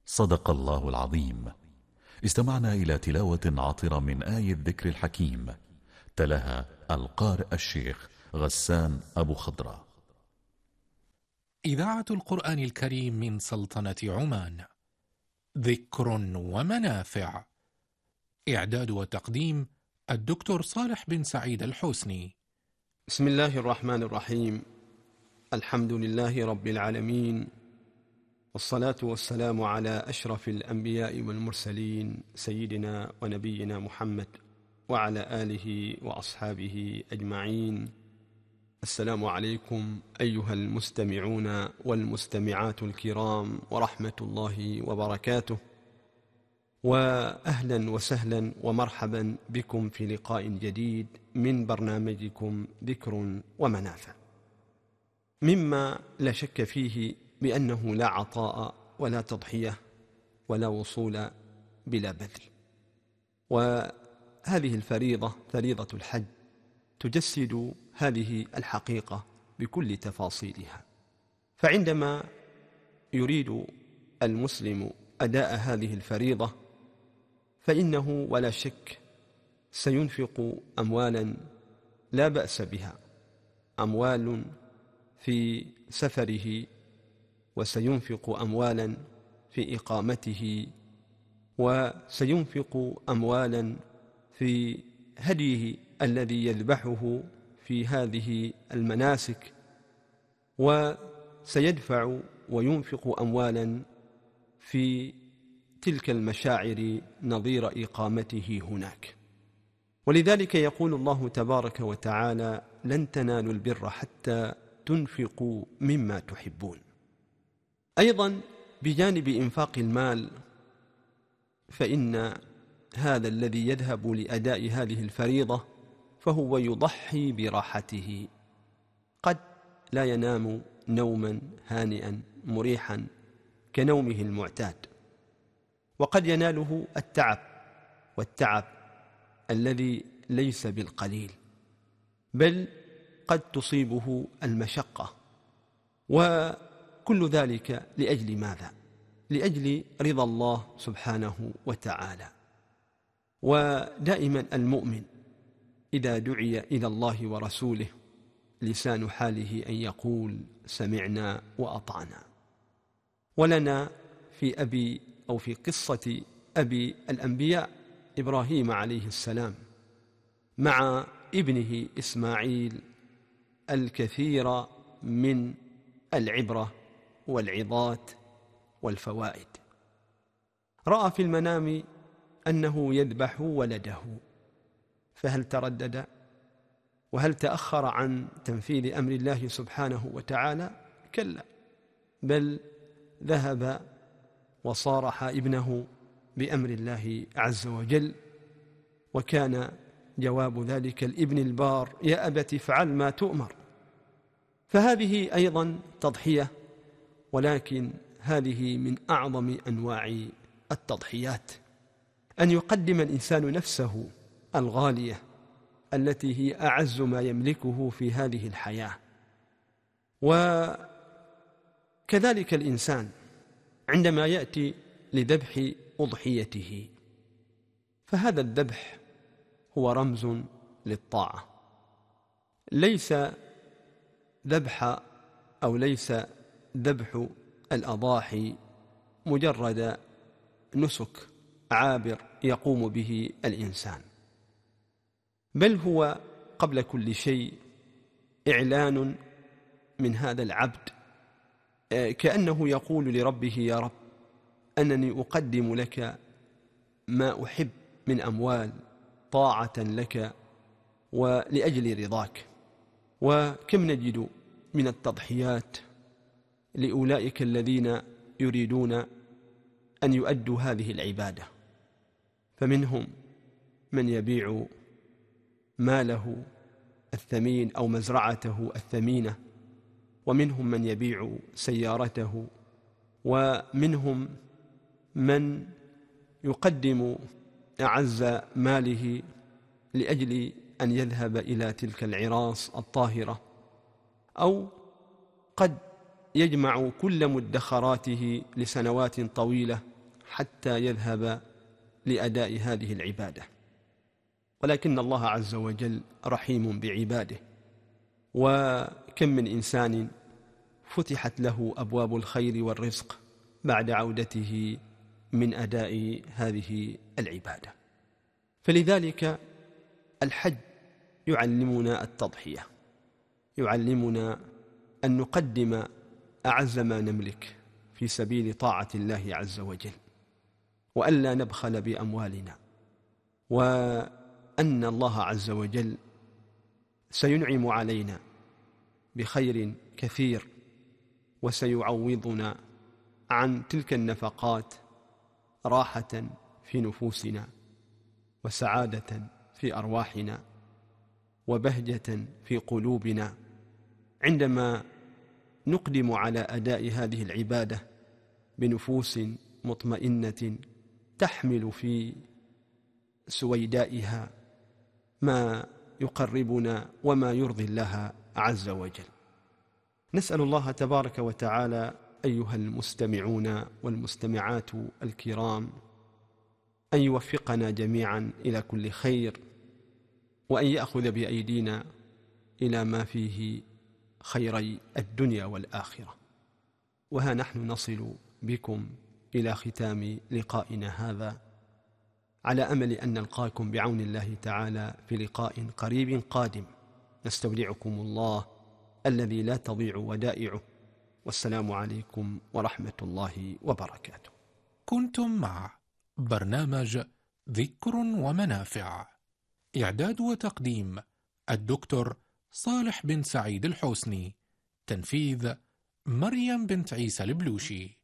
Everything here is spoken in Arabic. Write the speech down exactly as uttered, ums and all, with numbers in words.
صدق الله العظيم. استمعنا إلى تلاوة عطرة من آية الذكر الحكيم، تلاها القارئ الشيخ غسان أبو خضرة. إذاعة القرآن الكريم من سلطنة عمان، ذكر ومنافع. إعداد وتقديم الدكتور صالح بن سعيد الحسني. بسم الله الرحمن الرحيم. الحمد لله رب العالمين، والصلاة والسلام على أشرف الأنبياء والمرسلين سيدنا ونبينا محمد وعلى آله وأصحابه أجمعين. السلام عليكم أيها المستمعون والمستمعات الكرام ورحمة الله وبركاته، وأهلا وسهلا ومرحبا بكم في لقاء جديد من برنامجكم ذكر ومنافع. مما لا شك فيه بأنه لا عطاء ولا تضحية ولا وصول بلا بذل، وهذه الفريضة فريضة الحج تجسد هذه الحقيقة بكل تفاصيلها. فعندما يريد المسلم أداء هذه الفريضة فإنه ولا شك سينفق أموالا لا بأس بها، أموال في سفره، وسينفق أموالا في إقامته، وسينفق أموالا في هديه الذي يذبحه في هذه المناسك، وسيدفع وينفق أموالا في تلك المشاعر نظير إقامته هناك. ولذلك يقول الله تبارك وتعالى: لن تنالوا البر حتى تنفقوا مما تحبون. أيضا بجانب إنفاق المال، فإن هذا الذي يذهب لأداء هذه الفريضة فهو يضحي براحته، قد لا ينام نوما هانئا مريحا كنومه المعتاد، وقد يناله التعب، والتعب الذي ليس بالقليل، بل قد تصيبه المشقة، وكل ذلك لأجل ماذا؟ لأجل رضا الله سبحانه وتعالى. ودائما المؤمن إذا دعي إلى الله ورسوله لسان حاله أن يقول: سمعنا وأطعنا. ولنا في أبي أو في قصة أبي الأنبياء إبراهيم عليه السلام مع ابنه إسماعيل الكثير من العبرة والعظات والفوائد. رأى في المنام أنه يذبح ولده، فهل تردد؟ وهل تأخر عن تنفيذ أمر الله سبحانه وتعالى؟ كلا، بل ذهب وصارح ابنه بأمر الله عز وجل. وكان جواب ذلك الابن البار: يا أبت افعل ما تؤمر. فهذه أيضا تضحية، ولكن هذه من أعظم أنواع التضحيات، أن يقدم الإنسان نفسه الغالية التي هي أعز ما يملكه في هذه الحياة. وكذلك الإنسان عندما يأتي لذبح أضحيته، فهذا الذبح هو رمز للطاعة، ليس ذبح أو ليس ذبح الأضاحي مجرد نسك عابر يقوم به الإنسان، بل هو قبل كل شيء إعلان من هذا العبد، كأنه يقول لربه: يا رب، أنني أقدم لك ما أحب من أموال طاعة لك ولأجل رضاك. وكم نجد من التضحيات لأولئك الذين يريدون أن يؤدوا هذه العبادة، فمنهم من يبيع ماله الثمين أو مزرعته الثمينة، ومنهم من يبيع سيارته، ومنهم من يقدم أعز ماله لأجل أن يذهب إلى تلك العراس الطاهرة، أو قد يجمع كل مدخراته لسنوات طويلة حتى يذهب لأداء هذه العبادة، ولكن الله عز وجل رحيم بعباده، وكم من إنسان فتحت له أبواب الخير والرزق بعد عودته من أداء هذه العبادة. فلذلك الحج يعلمنا التضحية، يعلمنا أن نقدم أعز ما نملك في سبيل طاعة الله عز وجل، وألا نبخل بأموالنا، وأن الله عز وجل سينعم علينا بخير كثير، وسيعوضنا عن تلك النفقات راحة في نفوسنا، وسعادة في أرواحنا، وبهجة في قلوبنا، عندما نقدم على أداء هذه العبادة بنفوس مطمئنة تحمل في سويدائها ما يقربنا وما يرضي الله عز وجل. نسأل الله تبارك وتعالى أيها المستمعون والمستمعات الكرام أن يوفقنا جميعا إلى كل خير، وأن يأخذ بأيدينا إلى ما فيه خيري الدنيا والآخرة. وها نحن نصل بكم إلى ختام لقائنا هذا، على أمل أن نلقاكم بعون الله تعالى في لقاء قريب قادم. نستودعكم الله الذي لا تضيع ودائعه، والسلام عليكم ورحمة الله وبركاته. كنتم مع برنامج ذكر ومنافع، إعداد وتقديم الدكتور صالح بن سعيد الحوسني، تنفيذ مريم بنت عيسى البلوشي.